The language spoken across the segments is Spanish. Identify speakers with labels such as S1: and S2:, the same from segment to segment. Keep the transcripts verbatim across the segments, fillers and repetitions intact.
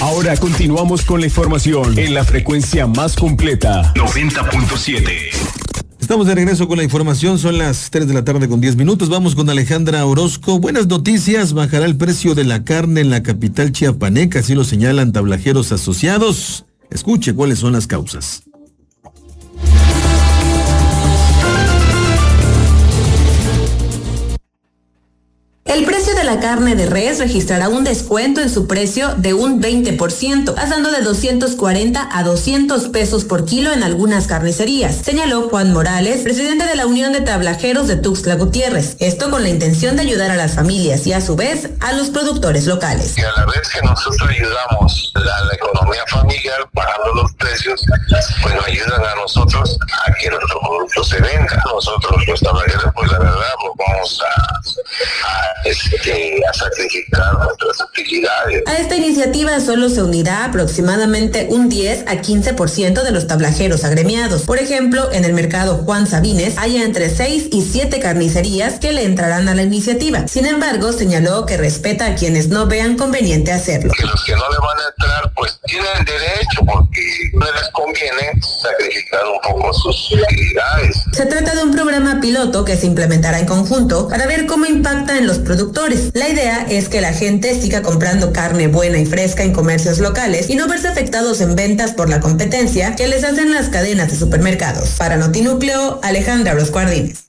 S1: Ahora continuamos con la información en la frecuencia más completa, noventa punto siete.
S2: Estamos de regreso con la información, son las tres de la tarde con diez minutos. Vamos con Alejandra Orozco. Buenas noticias, bajará el precio de la carne en la capital chiapaneca, así lo señalan tablajeros asociados. Escuche cuáles son las causas.
S3: El precio de la carne de res registrará un descuento en su precio de un veinte por ciento, pasando de doscientos cuarenta a doscientos pesos por kilo en algunas carnicerías, señaló Juan Morales, presidente de la Unión de Tablajeros de Tuxtla Gutiérrez. Esto con la intención de ayudar a las familias y a su vez a los productores locales.
S4: Y a la vez que nosotros ayudamos a la, la economía familiar bajando los precios, pues nos ayudan a nosotros a que nuestro producto se venda. Nosotros los tablajeros, pues la verdad, pues vamos a, a Este, a sacrificar nuestras utilidades.
S3: A esta iniciativa solo se unirá aproximadamente un diez a quince por ciento de los tablajeros agremiados. Por ejemplo, en el mercado Juan Sabines hay entre seis y siete carnicerías que le entrarán a la iniciativa. Sin embargo, señaló que respeta a quienes no vean conveniente hacerlo.
S4: Que los que no le van a entrar, pues tienen derecho, porque no les conviene sacrificar un poco sus utilidades.
S3: Se trata de un programa piloto que se implementará en conjunto para ver cómo impacta en los productores. La idea es que la gente siga comprando carne buena y fresca en comercios locales y no verse afectados en ventas por la competencia que les hacen las cadenas de supermercados. Para Notinúcleo, Alejandra Orozco Ardínez.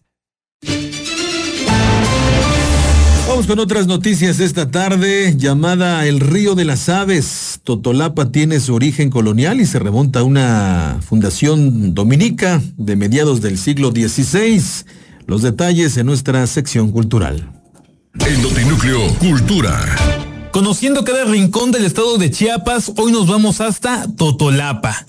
S2: Vamos con otras noticias esta tarde. Llamada El Río de las Aves, Totolapa tiene su origen colonial y se remonta a una fundación dominica de mediados del siglo dieciséis. Los detalles en nuestra sección cultural.
S5: El Notinúcleo Cultura.
S6: Conociendo cada rincón del estado de Chiapas, hoy nos vamos hasta Totolapa.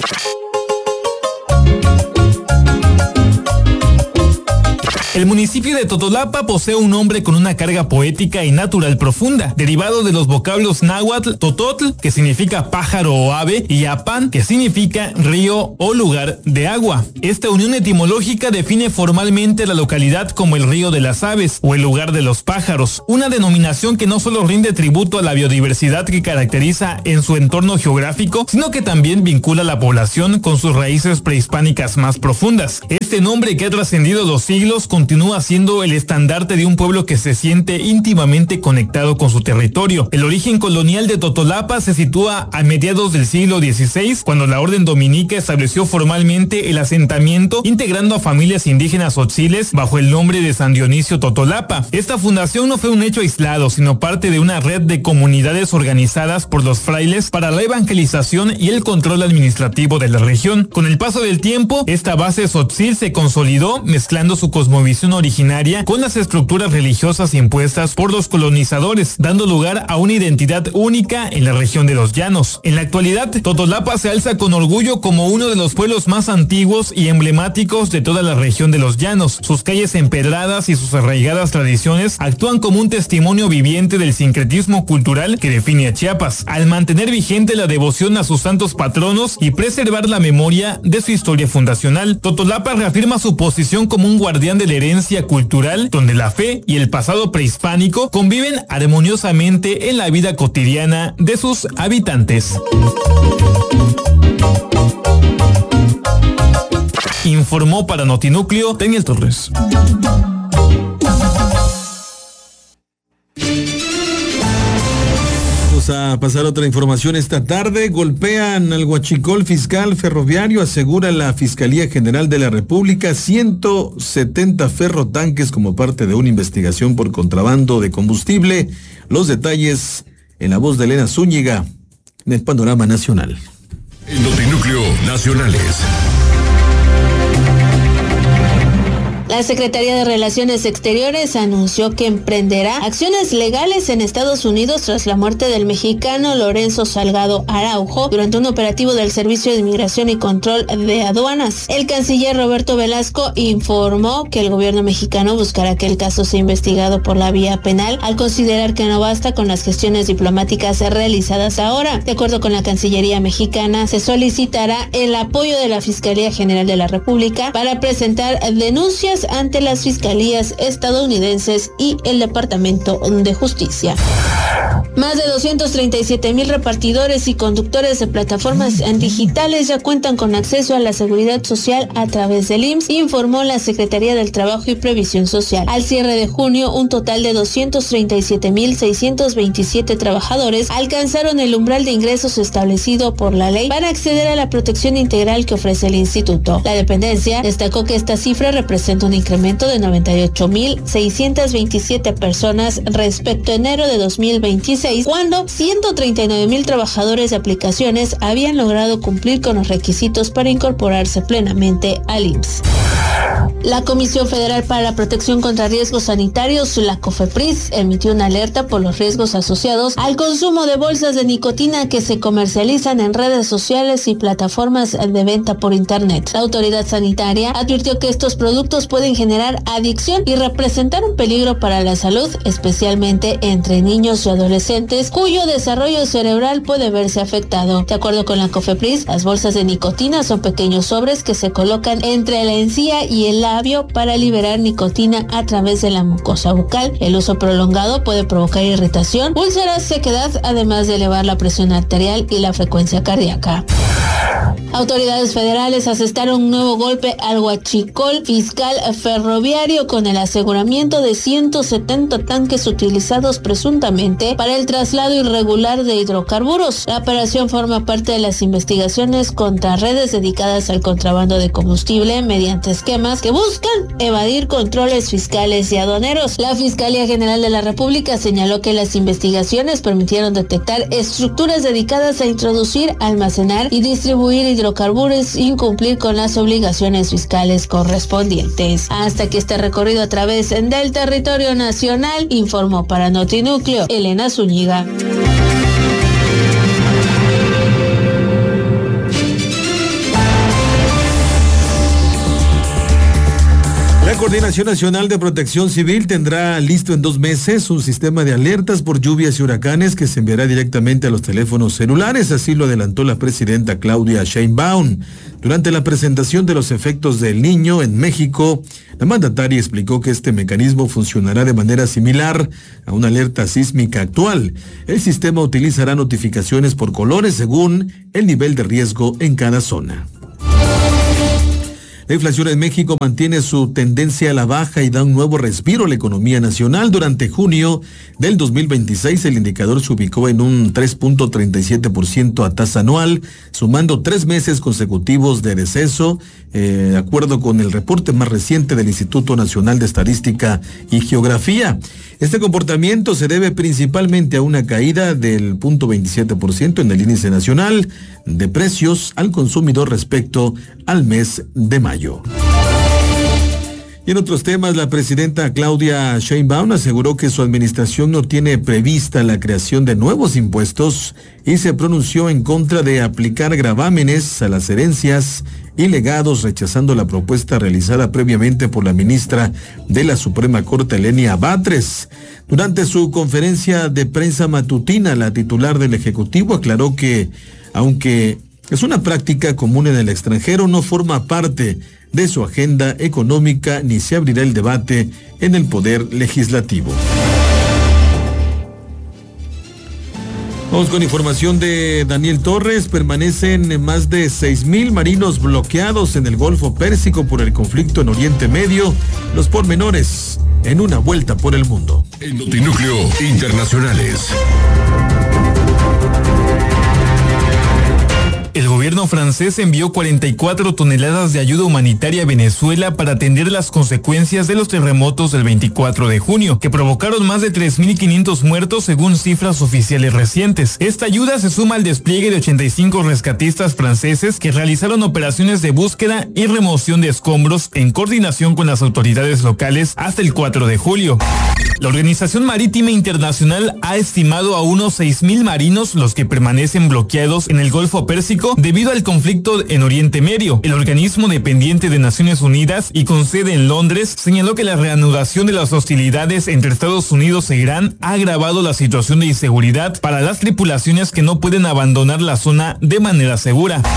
S6: El municipio de Totolapa posee un nombre con una carga poética y natural profunda, derivado de los vocablos náhuatl, tototl, que significa pájaro o ave, y apan, que significa río o lugar de agua. Esta unión etimológica define formalmente la localidad como el río de las aves o el lugar de los pájaros, una denominación que no solo rinde tributo a la biodiversidad que caracteriza en su entorno geográfico, sino que también vincula a la población con sus raíces prehispánicas más profundas. Este nombre, que ha trascendido los siglos, continúa siendo el estandarte de un pueblo que se siente íntimamente conectado con su territorio. El origen colonial de Totolapa se sitúa a mediados del siglo dieciséis, cuando la orden dominica estableció formalmente el asentamiento, integrando a familias indígenas tzotziles bajo el nombre de San Dionisio Totolapa. Esta fundación no fue un hecho aislado, sino parte de una red de comunidades organizadas por los frailes para la evangelización y el control administrativo de la región. Con el paso del tiempo, esta base tzotzil se consolidó, mezclando su cosmovisión originaria con las estructuras religiosas impuestas por los colonizadores, dando lugar a una identidad única en la región de los llanos. En la actualidad, Totolapa se alza con orgullo como uno de los pueblos más antiguos y emblemáticos de toda la región de los llanos. Sus calles empedradas y sus arraigadas tradiciones actúan como un testimonio viviente del sincretismo cultural que define a Chiapas, al mantener vigente la devoción a sus santos patronos y preservar la memoria de su historia fundacional. Totolapa reafirma su posición como un guardián de la herencia cultural, donde la fe y el pasado prehispánico conviven armoniosamente en la vida cotidiana de sus habitantes. Informó para Notinúcleo Daniel Torres.
S2: A pasar otra información esta tarde. Golpean al huachicol fiscal ferroviario, asegura la Fiscalía General de la República, ciento setenta ferrotanques como parte de una investigación por contrabando de combustible. Los detalles en la voz de Elena Zúñiga en el Panorama Nacional.
S5: El Notinúcleo Nacionales.
S7: La Secretaría de Relaciones Exteriores anunció que emprenderá acciones legales en Estados Unidos tras la muerte del mexicano Lorenzo Salgado Araujo durante un operativo del Servicio de Inmigración y Control de Aduanas. El canciller Roberto Velasco informó que el gobierno mexicano buscará que el caso sea investigado por la vía penal, al considerar que no basta con las gestiones diplomáticas realizadas ahora. De acuerdo con la Cancillería mexicana, se solicitará el apoyo de la Fiscalía General de la República para presentar denuncias penales ante las fiscalías estadounidenses y el Departamento de Justicia. Más de doscientos treinta y siete mil repartidores y conductores de plataformas digitales ya cuentan con acceso a la seguridad social a través del I M S S, informó la Secretaría del Trabajo y Previsión Social. Al cierre de junio, un total de doscientos treinta y siete mil seiscientos veintisiete trabajadores alcanzaron el umbral de ingresos establecido por la ley para acceder a la protección integral que ofrece el instituto. La dependencia destacó que esta cifra representa un incremento de noventa y ocho mil seiscientos veintisiete personas respecto a enero de dos mil veintiséis, cuando ciento treinta y nueve mil trabajadores de aplicaciones habían logrado cumplir con los requisitos para incorporarse plenamente al I M S S. La Comisión Federal para la Protección contra Riesgos Sanitarios, la COFEPRIS, emitió una alerta por los riesgos asociados al consumo de bolsas de nicotina que se comercializan en redes sociales y plataformas de venta por internet. La autoridad sanitaria advirtió que estos productos pueden generar adicción y representar un peligro para la salud, especialmente entre niños y adolescentes, cuyo desarrollo cerebral puede verse afectado. De acuerdo con la COFEPRIS, las bolsas de nicotina son pequeños sobres que se colocan entre la encía y el labio para liberar nicotina a través de la mucosa bucal. El uso prolongado puede provocar irritación, úlceras, sequedad, además de elevar la presión arterial y la frecuencia cardíaca. Autoridades federales asestaron un nuevo golpe al huachicol fiscal ferroviario con el aseguramiento de ciento setenta tanques utilizados presuntamente para el traslado irregular de hidrocarburos. La operación forma parte de las investigaciones contra redes dedicadas al contrabando de combustible mediante esquemas que buscan evadir controles fiscales y aduaneros. La Fiscalía General de la República señaló que las investigaciones permitieron detectar estructuras dedicadas a introducir, almacenar y distribuir hidrocarburos sin cumplir con las obligaciones fiscales correspondientes. Hasta que este recorrido a través del territorio nacional, informó para Notinúcleo Elena Zúñiga.
S2: La Coordinación Nacional de Protección Civil tendrá listo en dos meses un sistema de alertas por lluvias y huracanes que se enviará directamente a los teléfonos celulares, así lo adelantó la presidenta Claudia Sheinbaum. Durante la presentación de los efectos del Niño en México, la mandataria explicó que este mecanismo funcionará de manera similar a una alerta sísmica actual. El sistema utilizará notificaciones por colores según el nivel de riesgo en cada zona. La inflación en México mantiene su tendencia a la baja y da un nuevo respiro a la economía nacional. Durante junio del dos mil veintiséis, el indicador se ubicó en un tres punto treinta y siete por ciento a tasa anual, sumando tres meses consecutivos de descenso, eh, de acuerdo con el reporte más reciente del Instituto Nacional de Estadística y Geografía. Este comportamiento se debe principalmente a una caída del cero punto veintisiete por ciento en el índice nacional de precios al consumidor respecto al mes de mayo. Y en otros temas, la presidenta Claudia Sheinbaum aseguró que su administración no tiene prevista la creación de nuevos impuestos y se pronunció en contra de aplicar gravámenes a las herencias y legados, rechazando la propuesta realizada previamente por la ministra de la Suprema Corte, Lenia Batres. Durante su conferencia de prensa matutina, la titular del Ejecutivo aclaró que, aunque es una práctica común en el extranjero, no forma parte de su agenda económica ni se abrirá el debate en el Poder Legislativo. Vamos con información de Daniel Torres. Permanecen más de seis mil marinos bloqueados en el Golfo Pérsico por el conflicto en Oriente Medio. Los pormenores en una vuelta por el mundo.
S5: En Notinúcleo Internacionales.
S6: El gobierno francés envió cuarenta y cuatro toneladas de ayuda humanitaria a Venezuela para atender las consecuencias de los terremotos del veinticuatro de junio, que provocaron más de tres mil quinientos muertos según cifras oficiales recientes. Esta ayuda se suma al despliegue de ochenta y cinco rescatistas franceses que realizaron operaciones de búsqueda y remoción de escombros en coordinación con las autoridades locales hasta el cuatro de julio. La Organización Marítima Internacional ha estimado a unos seis mil marinos los que permanecen bloqueados en el Golfo Pérsico debido al conflicto en Oriente Medio. El organismo dependiente de Naciones Unidas y con sede en Londres señaló que la reanudación de las hostilidades entre Estados Unidos e Irán ha agravado la situación de inseguridad para las tripulaciones que no pueden abandonar la zona de manera segura.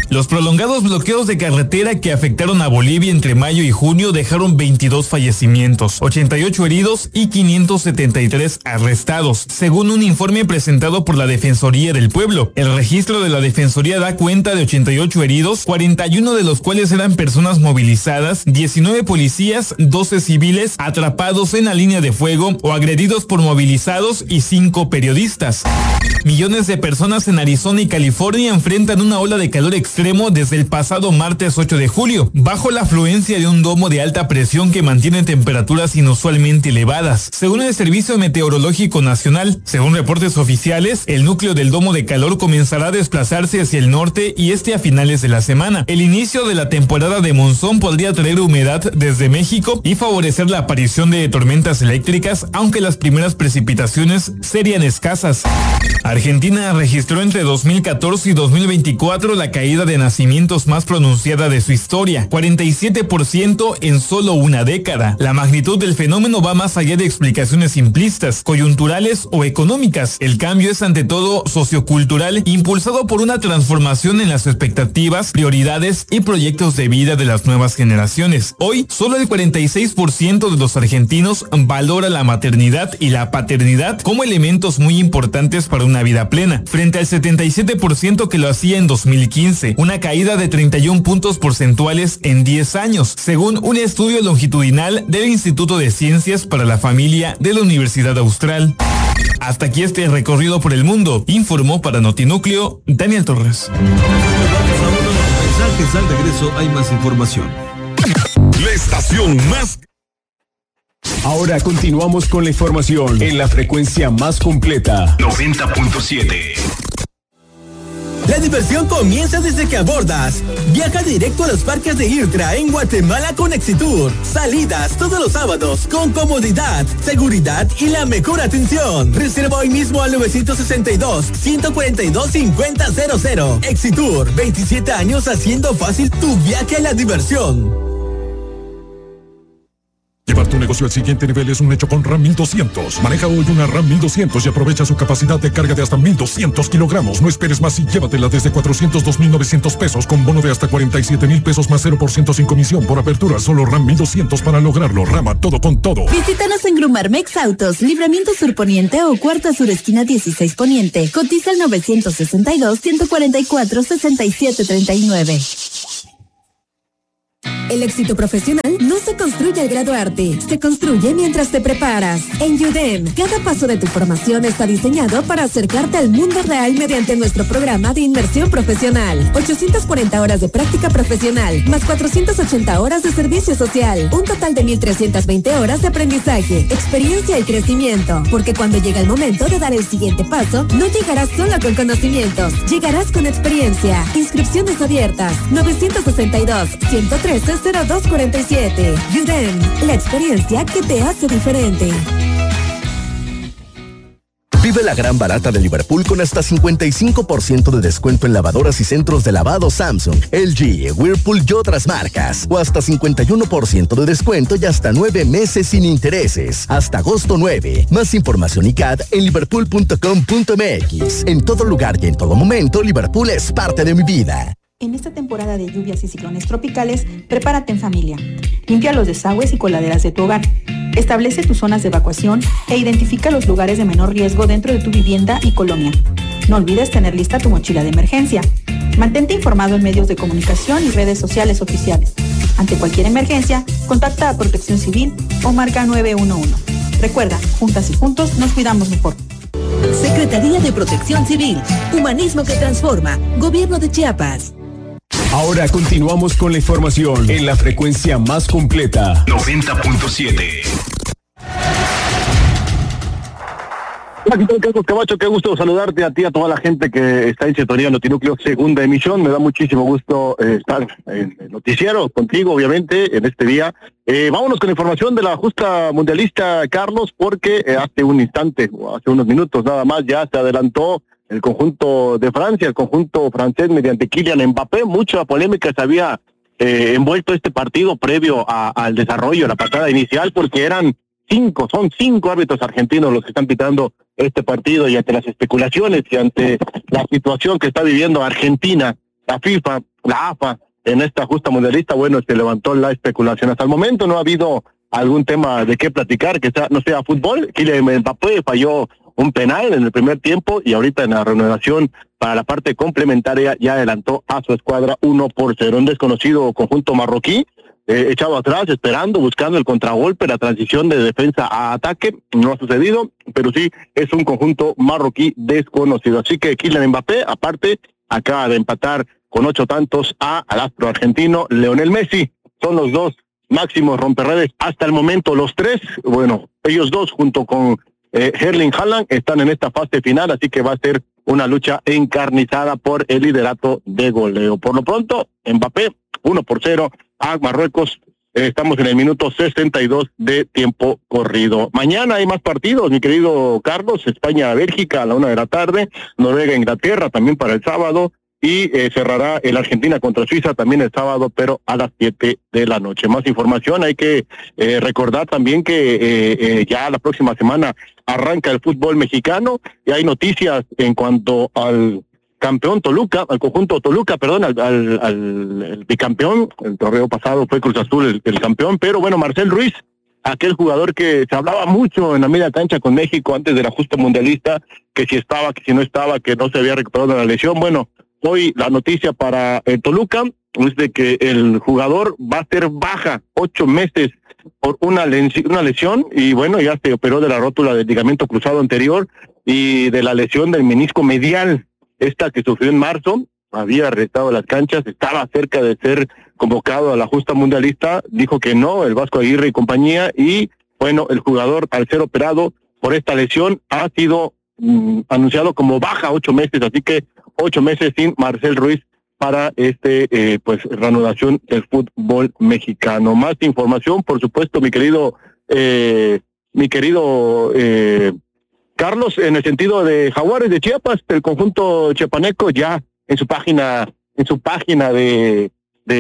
S6: Los prolongados bloqueos de carretera que afectaron a Bolivia entre mayo y junio dejaron veintidós fallecimientos, ochenta y ocho heridos y quinientos setenta y tres arrestados, según un informe presentado por la Defensoría del Pueblo. El registro de la Defensoría da cuenta de ochenta y ocho heridos, cuarenta y uno de los cuales eran personas movilizadas, diecinueve policías, doce civiles atrapados en la línea de fuego o agredidos por movilizados y cinco periodistas. Millones de personas en Arizona y California enfrentan una ola de calor extremo desde el pasado martes ocho de julio, bajo la afluencia de un domo de alta presión que mantiene temperaturas inusualmente elevadas. Según el Servicio Meteorológico Nacional, según reportes oficiales, el núcleo del domo de calor comenzará a desplazarse hacia el norte y este a finales de la semana. El inicio de la temporada de monzón podría traer humedad desde México y favorecer la aparición de tormentas eléctricas, aunque las primeras precipitaciones serían escasas. Argentina registró entre dos mil catorce y dos mil veinticuatro la caída de nacimientos más pronunciada de su historia, cuarenta y siete por ciento en solo una década. La magnitud del fenómeno va más allá de explicaciones simplistas, coyunturales o económicas. El cambio es ante todo sociocultural, impulsado por una transformación en las expectativas, prioridades y proyectos de vida de las nuevas generaciones. Hoy, solo el cuarenta y seis por ciento de los argentinos valora la maternidad y la paternidad como elementos muy importantes para una vida plena, frente al setenta y siete por ciento que lo hacía en dos mil quince, una caída de treinta y uno puntos porcentuales en diez años, según un estudio longitudinal del Instituto de Ciencias para la Familia de la Universidad Austral. Hasta aquí este recorrido por el mundo, informó para Notinúcleo Daniel Torres.
S2: Mensajes al regreso, hay más información.
S5: La estación más...
S1: Ahora continuamos con la información en la frecuencia más completa. noventa punto siete.
S8: La diversión comienza desde que abordas. Viaja directo a los parques de IRTRA en Guatemala con Exitur. Salidas todos los sábados con comodidad, seguridad y la mejor atención. Reserva hoy mismo al nueve seis dos, uno cuatro dos, cinco cero cero. Exitur, veintisiete años haciendo fácil tu viaje a la diversión.
S9: Llevar tu negocio al siguiente nivel es un hecho con RAM mil doscientos. Maneja hoy una RAM mil doscientos y aprovecha su capacidad de carga de hasta mil doscientos kilogramos. No esperes más y llévatela desde cuatrocientos dos mil novecientos pesos con bono de hasta cuarenta y siete mil pesos más cero por ciento sin comisión por apertura. Solo RAM mil doscientos para lograrlo. Rama, todo con todo.
S10: Visítanos en Grumarmex Autos, Libramiento Sur Poniente o Cuarta Sur Esquina dieciséis Poniente. Cotiza al nueve seis dos, uno cuatro cuatro, seis siete tres nueve.
S11: El éxito profesional no se construye al graduarte, se construye mientras te preparas. En UDEM, cada paso de tu formación está diseñado para acercarte al mundo real mediante nuestro programa de inmersión profesional. ochocientas cuarenta horas de práctica profesional, más cuatrocientas ochenta horas de servicio social. Un total de mil trescientas veinte horas de aprendizaje, experiencia y crecimiento. Porque cuando llega el momento de dar el siguiente paso, no llegarás solo con conocimientos, llegarás con experiencia. Inscripciones abiertas, novecientos sesenta y dos, ciento trece, cero dos cuarenta y siete. UDEM, la experiencia que te hace diferente.
S12: Vive la gran barata de Liverpool con hasta cincuenta y cinco por ciento de descuento en lavadoras y centros de lavado Samsung, L G, Whirlpool y otras marcas. O hasta cincuenta y uno por ciento de descuento y hasta nueve meses sin intereses. Hasta agosto nueve. Más información y C A D en liverpool punto com punto m x. En todo lugar y en todo momento, Liverpool es parte de mi vida.
S13: En esta temporada de lluvias y ciclones tropicales, prepárate en familia. Limpia los desagües y coladeras de tu hogar. Establece tus zonas de evacuación e identifica los lugares de menor riesgo dentro de tu vivienda y colonia. No olvides tener lista tu mochila de emergencia. Mantente informado en medios de comunicación y redes sociales oficiales. Ante cualquier emergencia, contacta a Protección Civil o marca nueve uno uno. Recuerda, juntas y juntos nos cuidamos mejor.
S11: Secretaría de Protección Civil. Humanismo que transforma. Gobierno de Chiapas.
S1: Ahora continuamos con la información en la frecuencia más completa. noventa punto siete.
S14: Hola, ¿qué tal, Carlos Camacho? Qué gusto saludarte a ti, a toda la gente que está en sintonía Notinúcleo, segunda emisión. Me da muchísimo gusto eh, estar en el noticiero contigo, obviamente, en este día. Eh, vámonos con información de la justa mundialista, Carlos, porque eh, hace un instante, o hace unos minutos nada más, ya se adelantó el conjunto de Francia, el conjunto francés mediante Kylian Mbappé. Mucha polémica se había eh, envuelto este partido previo a, al desarrollo, a la patada inicial, porque eran cinco, son cinco árbitros argentinos los que están pitando este partido, y ante las especulaciones y ante la situación que está viviendo Argentina la FIFA, la A F A, en esta justa mundialista, bueno, se levantó la especulación. Hasta el momento no ha habido algún tema de qué platicar, que sea, no sea fútbol. Kylian Mbappé falló un penal en el primer tiempo y ahorita en la renovación para la parte complementaria ya adelantó a su escuadra uno por cero. Un desconocido conjunto marroquí, eh, echado atrás, esperando, buscando el contragolpe, la transición de defensa a ataque. No ha sucedido, pero sí es un conjunto marroquí desconocido. Así que Kylian Mbappé, aparte, acaba de empatar con ocho tantos a, al astro argentino Lionel Messi. Son los dos máximos romperredes hasta el momento, los tres. Bueno, ellos dos junto con eh, Erling Haaland están en esta fase final, así que va a ser una lucha encarnizada por el liderato de goleo. Por lo pronto, Mbappé, uno por cero a Marruecos. Eh, estamos en el minuto sesenta y dos de tiempo corrido. Mañana hay más partidos, mi querido Carlos. España-Bélgica a la una de la tarde, Noruega-Inglaterra también para el sábado, y eh, cerrará el Argentina contra Suiza también el sábado, pero a las siete de la noche. Más información, hay que eh, recordar también que eh, eh, ya la próxima semana arranca el fútbol mexicano y hay noticias en cuanto al campeón Toluca, al conjunto Toluca, perdón, al, al, al el bicampeón. El torneo pasado fue Cruz Azul el, el campeón, pero bueno, Marcel Ruiz, aquel jugador que se hablaba mucho en la media cancha con México antes de la justa mundialista, que si estaba, que si no estaba, que no se había recuperado de la lesión. Bueno, hoy la noticia para el Toluca es de que el jugador va a ser baja ocho meses por una, una lesión, y bueno, ya se operó de la rótula del ligamento cruzado anterior y de la lesión del menisco medial, esta que sufrió en marzo. Había regresado a las canchas, estaba cerca de ser convocado a la justa mundialista, dijo que no, el Vasco Aguirre y compañía, y bueno, el jugador al ser operado por esta lesión ha sido mm, anunciado como baja ocho meses, así que ocho meses sin Marcel Ruiz para este eh, pues reanudación del fútbol mexicano. Más información, por supuesto, mi querido eh, mi querido eh, Carlos, en el sentido de Jaguares de Chiapas, el conjunto chiapaneco ya en su página en su página de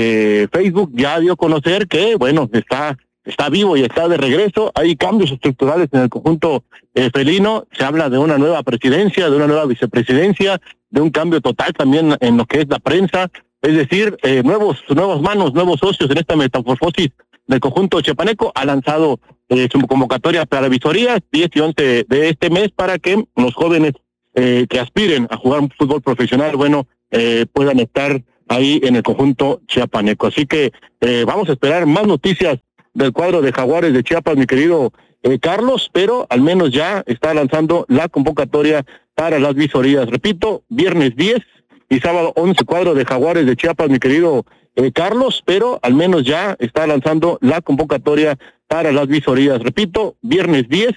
S14: de Facebook ya dio a conocer que bueno, está está vivo y está de regreso. Hay cambios estructurales en el conjunto eh, felino. Se habla de una nueva presidencia, de una nueva vicepresidencia, de un cambio total también en lo que es la prensa. Es decir, eh, nuevos nuevos manos, nuevos socios en esta metamorfosis del conjunto chiapaneco. Ha lanzado eh, su convocatoria para visorías diez y once de este mes para que los jóvenes eh, que aspiren a jugar un fútbol profesional, bueno, eh, puedan estar ahí en el conjunto chiapaneco. Así que eh, vamos a esperar más noticias del cuadro de Jaguares de Chiapas, mi querido eh, Carlos, pero al menos ya está lanzando la convocatoria para las visorías. Repito, viernes diez y sábado once, cuadro de Jaguares de Chiapas, mi querido eh, Carlos, pero al menos ya está lanzando la convocatoria para las visorías. Repito, viernes diez